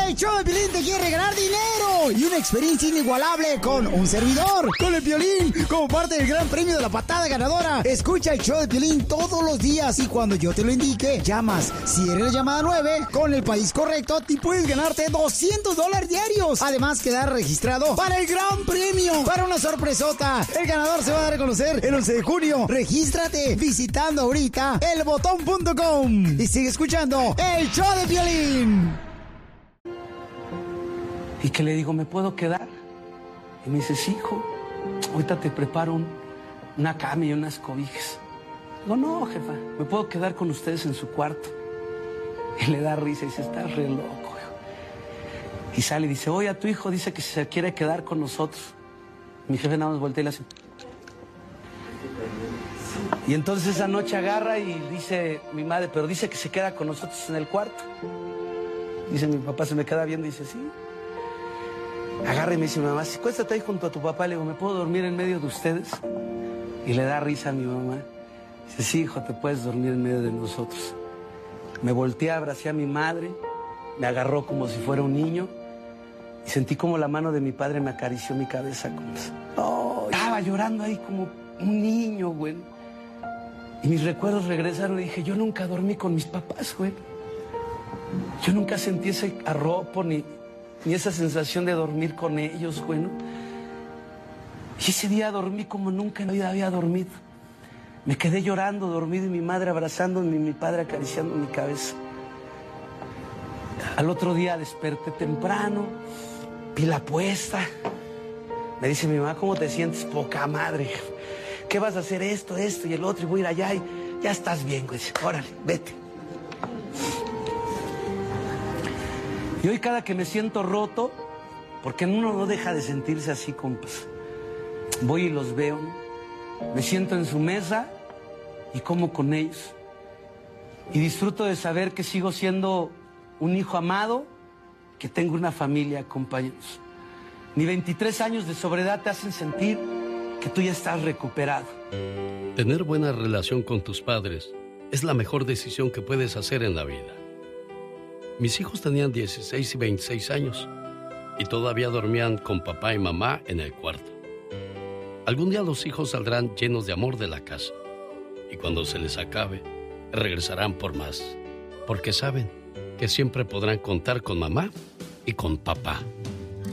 El show de Piolín te quiere ganar dinero y una experiencia inigualable con un servidor, con el Piolín, como parte del gran premio de la patada ganadora. Escucha el show de Piolín todos los días y cuando yo te lo indique, llamas. Si eres la llamada 9, con el país correcto, te puedes ganarte $200 diarios. Además, quedar registrado para el gran premio, para una sorpresota. El ganador se va a dar a conocer el 11 de junio. Regístrate visitando ahorita elbotón.com y sigue escuchando el show de Piolín. Y que le digo, ¿me puedo quedar? Y me dice, sí, hijo, ahorita te preparo una cama y unas cobijas. Digo, no, jefa, me puedo quedar con ustedes en su cuarto. Y le da risa y dice, estás re loco, hijo. Y sale y dice, oye, a tu hijo dice que se quiere quedar con nosotros. Mi jefe nada más voltea y le hace... Y entonces esa noche agarra y dice mi madre, pero dice que se queda con nosotros en el cuarto. Dice mi papá, se me queda viendo y dice, sí. Agarra y me dice mi mamá, si cuéstate ahí junto a tu papá, le digo, ¿me puedo dormir en medio de ustedes? Y le da risa a mi mamá. Dice, sí, hijo, te puedes dormir en medio de nosotros. Me volteé, abracé a mi madre, me agarró como si fuera un niño y sentí como la mano de mi padre me acarició mi cabeza. Estaba llorando ahí como un niño, güey. Y mis recuerdos regresaron y dije, yo nunca dormí con mis papás, güey. Yo nunca sentí ese arropo ni esa sensación de dormir con ellos, güey, ¿no? Y ese día dormí como nunca en la vida había dormido. Me quedé llorando, dormido, y mi madre abrazándome y mi padre acariciando mi cabeza. Al otro día desperté temprano, pila puesta. Me dice mi mamá, ¿cómo te sientes? Poca madre. ¿Qué vas a hacer? Esto y el otro, y voy a ir allá y ya estás bien, güey. Órale, vete. Y hoy cada que me siento roto, porque uno no deja de sentirse así, compas, voy y los veo, ¿no? Me siento en su mesa y como con ellos. Y disfruto de saber que sigo siendo un hijo amado, que tengo una familia, compañeros. Ni 23 años de sobriedad te hacen sentir que tú ya estás recuperado. Tener buena relación con tus padres es la mejor decisión que puedes hacer en la vida. Mis hijos tenían 16 y 26 años y todavía dormían con papá y mamá en el cuarto. Algún día los hijos saldrán llenos de amor de la casa y cuando se les acabe, regresarán por más, porque saben que siempre podrán contar con mamá y con papá.